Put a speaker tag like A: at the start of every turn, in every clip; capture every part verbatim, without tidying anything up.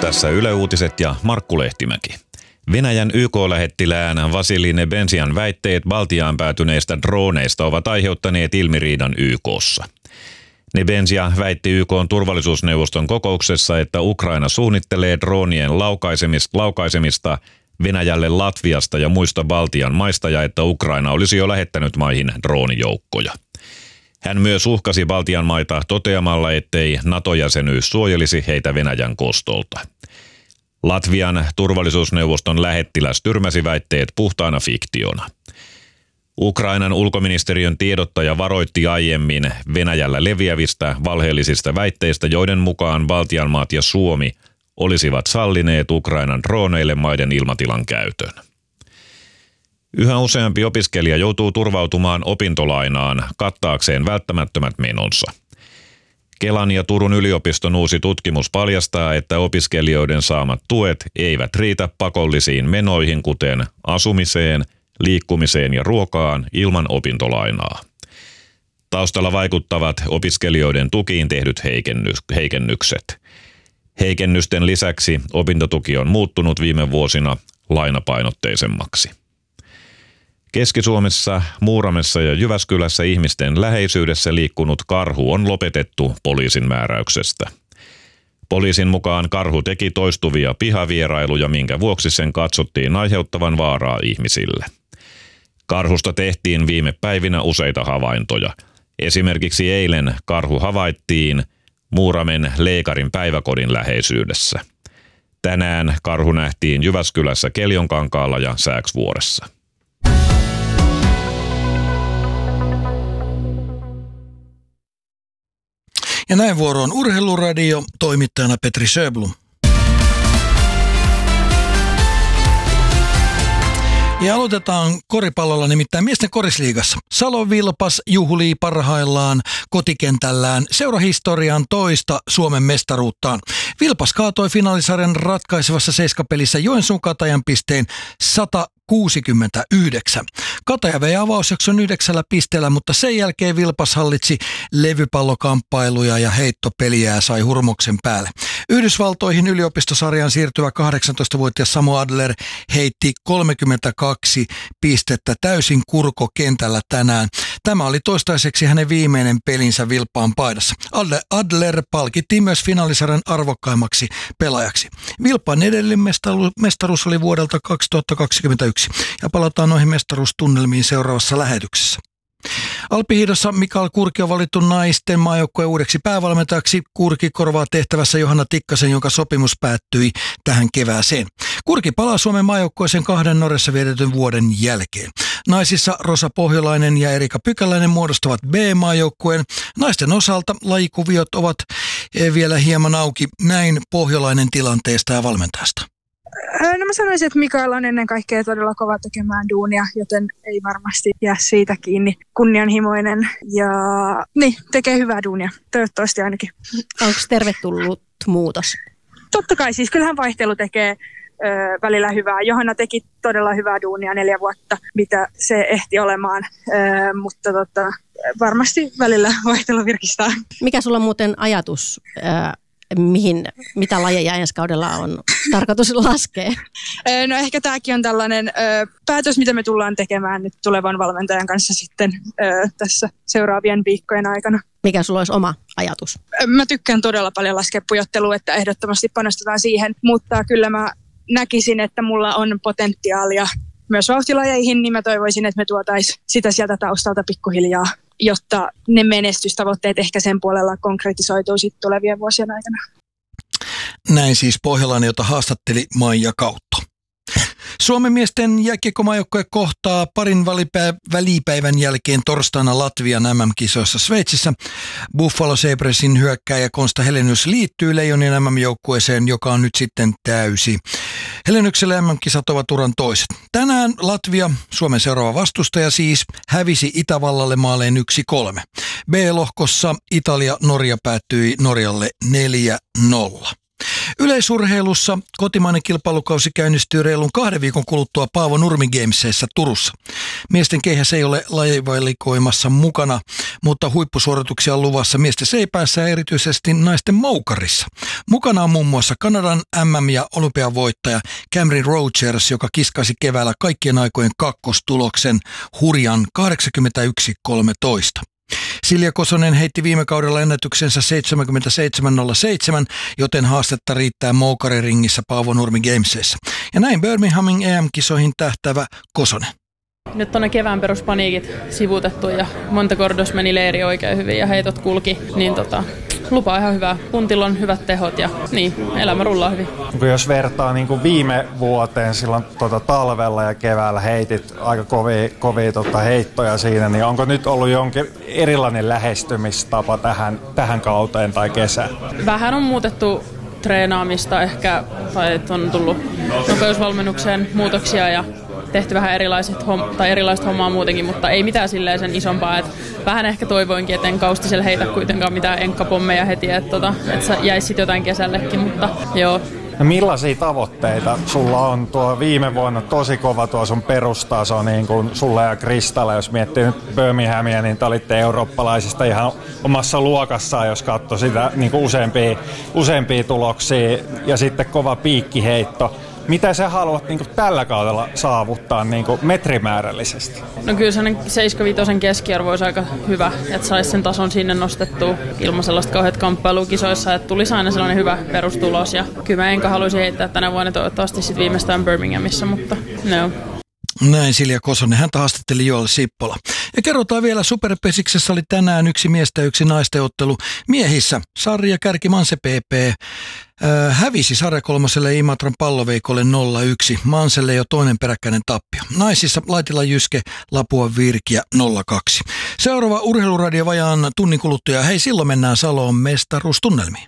A: Tässä Yle Uutiset ja Markku Lehtimäki. Venäjän Y K-lähettilään Vasili Nebenzian väitteet Baltiaan päätyneistä droneista ovat aiheuttaneet ilmiriidan Y K:ssa. Nebenzia väitti Y K:n turvallisuusneuvoston kokouksessa, että Ukraina suunnittelee dronien laukaisemista Venäjälle Latviasta ja muista Baltian maista ja että Ukraina olisi jo lähettänyt maihin droonijoukkoja. Hän myös uhkasi Baltian maita toteamalla, ettei NATO-jäsenyys suojelisi heitä Venäjän kostolta. Latvian turvallisuusneuvoston lähettiläs tyrmäsi väitteet puhtaana fiktiona. Ukrainan ulkoministeriön tiedottaja varoitti aiemmin Venäjällä leviävistä valheellisista väitteistä, joiden mukaan Baltian maat ja Suomi olisivat sallineet Ukrainan droneille maiden ilmatilan käytön. Yhä useampi opiskelija joutuu turvautumaan opintolainaan kattaakseen välttämättömät menonsa. Kelan ja Turun yliopiston uusi tutkimus paljastaa, että opiskelijoiden saamat tuet eivät riitä pakollisiin menoihin, kuten asumiseen, liikkumiseen ja ruokaan ilman opintolainaa. Taustalla vaikuttavat opiskelijoiden tukiin tehdyt heikennykset. Heikennysten lisäksi opintotuki on muuttunut viime vuosina lainapainotteisemmaksi. Keski-Suomessa, Muuramessa ja Jyväskylässä ihmisten läheisyydessä liikkunut karhu on lopetettu poliisin määräyksestä. Poliisin mukaan karhu teki toistuvia pihavierailuja, minkä vuoksi sen katsottiin aiheuttavan vaaraa ihmisille. Karhusta tehtiin viime päivinä useita havaintoja. Esimerkiksi eilen karhu havaittiin Muuramen Leikarin päiväkodin läheisyydessä. Tänään karhu nähtiin Jyväskylässä Keljonkankaalla ja Sääksvuoressa.
B: Ja näin vuoroon Urheiluradio, toimittajana Petri Sjöblom. Ja aloitetaan koripallolla, nimittäin miesten korisliigassa. Salon Vilpas juhlii parhaillaan kotikentällään seurahistorian toista Suomen mestaruuttaan. Vilpas kaatoi finaalisarjan ratkaisevassa seiskapelissä Joensuun Katajan pisteen sata kuusikymmentäyhdeksän. Kataja vei avausjakson yhdeksällä pisteellä, mutta sen jälkeen Vilpas hallitsi levypallokamppailuja ja heittopeliä ja sai hurmoksen päälle. Yhdysvaltoihin yliopistosarjaan siirtyvä kahdeksantoistavuotias Samu Adler heitti kolmekymmentäkaksi pistettä täysin kurkokentällä tänään. Tämä oli toistaiseksi hänen viimeinen pelinsä Vilppaan paidassa. Adler, Adler palkittiin myös finaalisarjan arvokkaimmaksi pelaajaksi. Vilppaan edellinen mestaruus oli vuodelta kaksituhattakaksikymmentäyksi. Ja palataan noihin mestaruustunnelmiin seuraavassa lähetyksessä. Alppihiidossa Mikael Kurki on valittu naisten maajoukkueen uudeksi päävalmentajaksi. Kurki korvaa tehtävässä Johanna Tikkasen, jonka sopimus päättyi tähän kevääseen. Kurki palaa Suomen maajoukkueeseen kahden Norjassa vietetyn vuoden jälkeen. Naisissa Rosa Pohjolainen ja Erika Pykäläinen muodostavat B-maajoukkueen. Naisten osalta lajikuviot ovat vielä hieman auki. Näin Pohjolainen tilanteesta ja valmentajasta.
C: No mä sanoisin, että Mikael on ennen kaikkea todella kova tekemään duunia, joten ei varmasti jää siitä kiinni. Kunnianhimoinen ja niin, tekee hyvää duunia, toivottavasti ainakin.
D: Onko tervetullut muutos?
C: Totta kai, siis kyllähän vaihtelu tekee ö, välillä hyvää. Johanna teki todella hyvää duunia neljä vuotta, mitä se ehti olemaan, ö, mutta tota, varmasti välillä vaihtelu virkistää.
D: Mikä sulla on muuten ajatus? Ö- Mihin, mitä lajeja ensi kaudella on tarkoitus laskea?
C: No ehkä tämäkin on tällainen ö, päätös, mitä me tullaan tekemään nyt tulevan valmentajan kanssa sitten ö, tässä seuraavien viikkojen aikana.
D: Mikä sulla olisi oma ajatus?
C: Mä tykkään todella paljon laskea pujottelua, että ehdottomasti panostetaan siihen, mutta kyllä mä näkisin, että mulla on potentiaalia myös vauhtilajeihin, niin mä toivoisin, että me tuotaisiin sitä sieltä taustalta pikkuhiljaa, jotta ne menestystavoitteet ehkä sen puolella konkretisoituu sitten tulevien vuosien aikana.
B: Näin siis Pohjalainen, jota haastatteli Maija Kautto. Suomen miesten jääkiekkomaajoukkue kohtaa parin välipäivän jälkeen torstaina Latvian M M-kisoissa Sveitsissä. Buffalo Sabresin hyökkääjä Konsta Helenius liittyy Leijonin M M-joukkueeseen, joka on nyt sitten täysi. Heleniukselle M M-kisat ovat uran toiset. Tänään Latvia, Suomen seuraava vastustaja siis, hävisi Itävallalle maaleen yksi kolme. B-lohkossa Italia-Norja päättyi Norjalle neljä nolla. Yleisurheilussa kotimainen kilpailukausi käynnistyy reilun kahden viikon kuluttua Paavo Nurmi Gamesissa Turussa. Miesten keihäs ei ole lajivalikoimassa mukana, mutta huippusuorituksia on luvassa miesten seipäässä ja erityisesti naisten moukarissa. Mukana on muun muassa Kanadan M M- ja olympiavoittaja Cameron Rogers, joka kiskasi keväällä kaikkien aikojen kakkostuloksen hurjan kahdeksankymmentäyksi kolmetoista. Silja Kosonen heitti viime kaudella ennätyksensä seitsemänkymmentäseitsemän nolla seitsemän, joten haastetta riittää moukariringissä Paavo Nurmi Gamesissa. Ja näin Birminghamin E M-kisoihin tähtäävä Kosonen.
E: Nyt on ne kevään peruspaniikit sivuutettu ja Monte Cordos meni leiri oikein hyvin ja heitot kulki, niin tota, lupaa ihan hyvää. Puntilla on hyvät tehot ja niin, elämä rullaa hyvin.
F: Jos vertaa niin kuin viime vuoteen silloin tota, talvella ja keväällä heitit aika kovia, kovia tota, heittoja siinä, niin onko nyt ollut jonkin erilainen lähestymistapa tähän, tähän kauteen tai kesään?
E: Vähän on muutettu treenaamista ehkä, tai on tullut nopeusvalmennukseen muutoksia ja tehty vähän erilaiset homm- tai erilaista hommaa muutenkin, mutta ei mitään silleen sen isompaa. Et vähän ehkä toivoinkin, että en kaustisella heitä kuitenkaan mitään enkkapommeja heti, että tota, et jäisi sitten jotain kesällekin, mutta joo.
F: No millaisia tavoitteita sulla on? Tuo viime vuonna tosi kova tuo sun perustaso niin kuin sulle ja Kristalle. Jos miettii nyt Birminghamia, niin te olitte eurooppalaisista ihan omassa luokassaan, jos katsoi sitä niin kuin useampia, useampia tuloksia ja sitten kova piikkiheitto. Mitä sä haluat niin kuin tällä kaudella saavuttaa niin kuin metrimäärällisesti?
E: No kyllä sellainen seitsemänkymmentäviisi keskiarvo olisi aika hyvä, että saisi sen tason sinne nostettua ilman sellaista kauheat kamppailukisoissa, että tulisi aina sellainen hyvä perustulos. Ja kyllä mä enkä haluaisi heittää tänä vuonna toivottavasti sitten viimeistään Birminghamissa, mutta no.
B: Näin Silja Kosonen, häntä haastatteli Joel Sippola. Ja kerrotaan vielä, Superpesiksessä oli tänään yksi miestä yksi naisten ottelu miehissä. Sarja kärki Manse P P äh, hävisi sarjakolmoselle Imatran palloveikolle nolla yksi. Manselle jo toinen peräkkäinen tappio. Naisissa Laitila Jyske Lapua Virkiä nolla kaksi. Seuraava Urheiluradio vajaan tunnin kuluttua. Hei, silloin mennään Saloon mestaruustunnelmiin.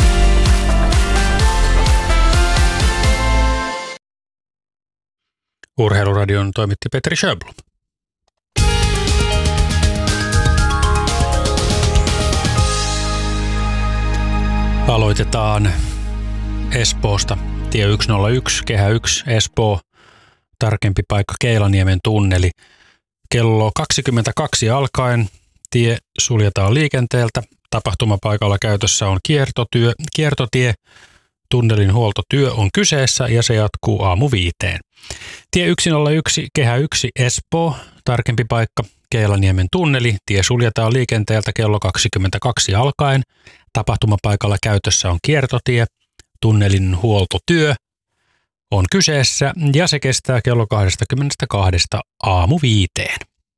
G: Urheiluradion toimitti Petri Sjöblom. Aloitetaan Espoosta. Tie yksi nolla yksi, kehä yksi, Espoo. Tarkempi paikka Keilaniemen tunneli. Kello kaksikymmentäkaksi alkaen tie suljetaan liikenteeltä. Tapahtumapaikalla käytössä on kiertotyö, kiertotie. Tunnelin huoltotyö on kyseessä ja se jatkuu aamu viiteen. Tie yksi nolla yksi, kehä yksi, Espoo, tarkempi paikka, Keilaniemen tunneli. Tie suljetaan liikenteeltä kello kaksikymmentäkaksi alkaen. Tapahtumapaikalla käytössä on kiertotie. Tunnelin huoltotyö on kyseessä ja se kestää kello kaksikymmentäkaksi aamu viiteen.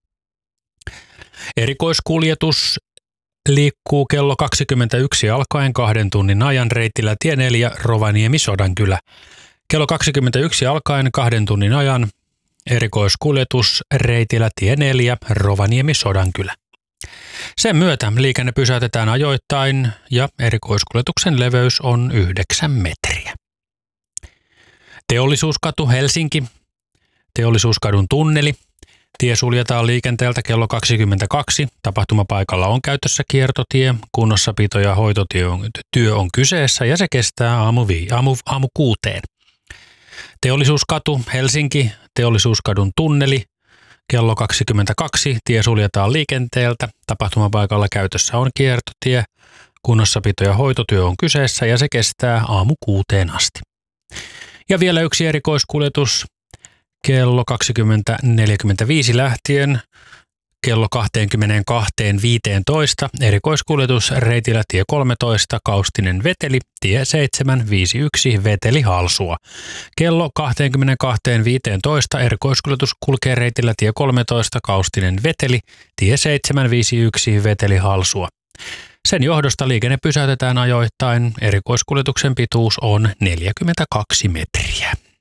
G: Erikoiskuljetus liikkuu kello kaksikymmentäyksi alkaen kahden tunnin ajan reitillä tie neljä Rovaniemi Sodankylä. Kello kaksikymmentäyksi alkaen kahden tunnin ajan erikoiskuljetus reitillä tie neljä Rovaniemi Sodankylä. Sen myötä liikenne pysäytetään ajoittain ja erikoiskuljetuksen leveys on yhdeksän metriä. Teollisuuskatu Helsinki, Teollisuuskadun tunneli. Tie suljetaan liikenteeltä kello kaksikymmentäkaksi. Tapahtumapaikalla on käytössä kiertotie, kunnossapito ja hoitotyö on, työ on kyseessä ja se kestää aamu, vii, aamu, aamu kuuteen. Teollisuuskatu Helsinki, Teollisuuskadun tunneli. Kello kaksikymmentäkaksi tie suljetaan liikenteeltä. Tapahtumapaikalla käytössä on kiertotie, kunnossapito ja hoitotyö on kyseessä ja se kestää aamu kuuteen asti. Ja vielä yksi erikoiskuljetus. Kello kaksikymmentä neljäkymmentäviisi lähtien kello kaksikymmentäkaksi viisitoista erikoiskuljetus reitillä tie kolmetoista Kaustinen Veteli, tie seitsemän viisikymmentäyksi Veteli Halsua. Kello kaksikymmentäkaksi viisitoista erikoiskuljetus kulkee reitillä tie kolmetoista Kaustinen Veteli, tie seitsemän viisikymmentäyksi Veteli Halsua. Sen johdosta liikenne pysäytetään ajoittain. Erikoiskuljetuksen pituus on neljäkymmentäkaksi metriä.